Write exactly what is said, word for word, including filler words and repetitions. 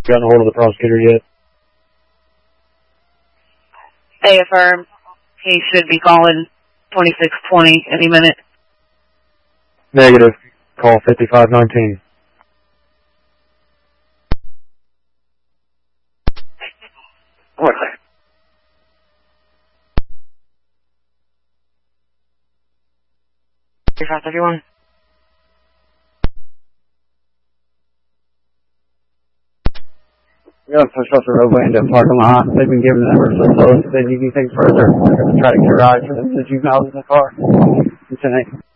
Gotten a hold of the prosecutor yet? They affirm he should be calling twenty-six twenty any minute. Negative. Call fifty-five nineteen. What? fifty-five thirty-one. You're supposed to roadway into a parking lot. They've been giving numbers so close. Then you can take further. They're going to try to get your eyes for them. The juveniles in the car. It's an eight.